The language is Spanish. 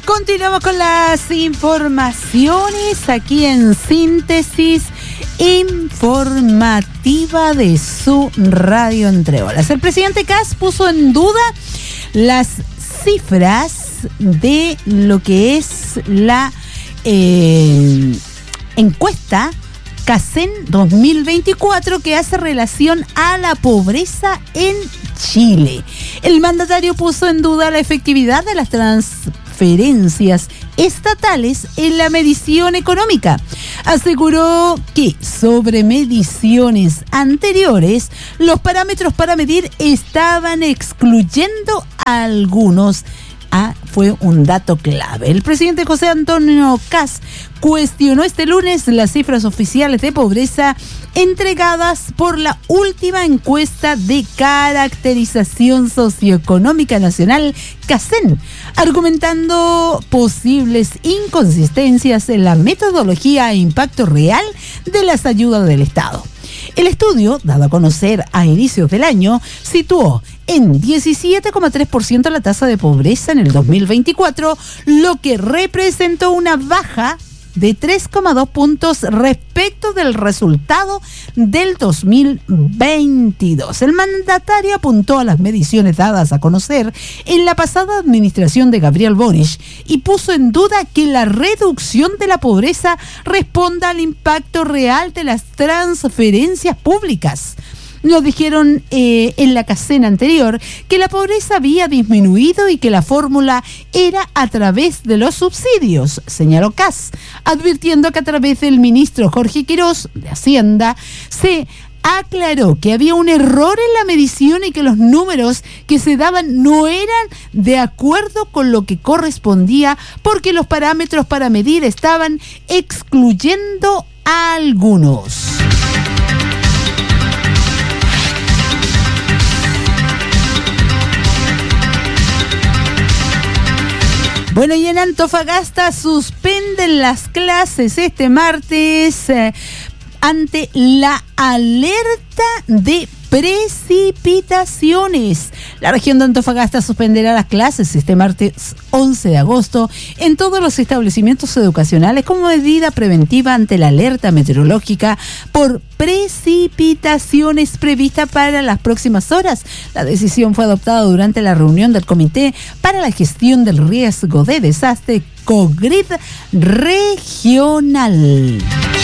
Continuamos con las informaciones aquí en Síntesis Informativa de su Radio Entre Olas. El presidente Kast puso en duda las cifras de lo que es la encuesta CACEN 2024 que hace relación a la pobreza en Chile. El mandatario puso en duda la efectividad de las transferencias estatales en la medición económica. Aseguró que sobre mediciones anteriores, los parámetros para medir estaban excluyendo a algunos. Fue un dato clave. El presidente José Antonio Kast cuestionó este lunes las cifras oficiales de pobreza entregadas por la última encuesta de caracterización socioeconómica nacional, CACEN, argumentando posibles inconsistencias en la metodología e impacto real de las ayudas del Estado. El estudio, dado a conocer a inicios del año, situó en 17,3% la tasa de pobreza en el 2024, lo que representó una baja de 3,2 puntos respecto del resultado del 2022. El mandatario apuntó a las mediciones dadas a conocer en la pasada administración de Gabriel Boric y puso en duda que la reducción de la pobreza responda al impacto real de las transferencias públicas. Nos dijeron en la CACEN anterior que la pobreza había disminuido y que la fórmula era a través de los subsidios, señaló Kast, advirtiendo que a través del ministro Jorge Quirós de Hacienda se aclaró que había un error en la medición y que los números que se daban no eran de acuerdo con lo que correspondía porque los parámetros para medir estaban excluyendo a algunos. Bueno, y en Antofagasta suspenden las clases este martes ante la alerta de precipitaciones. La región de Antofagasta suspenderá las clases este martes 11 de agosto en todos los establecimientos educacionales como medida preventiva ante la alerta meteorológica por precipitaciones prevista para las próximas horas. La decisión fue adoptada durante la reunión del Comité para la Gestión del Riesgo de Desastre COGRID regional.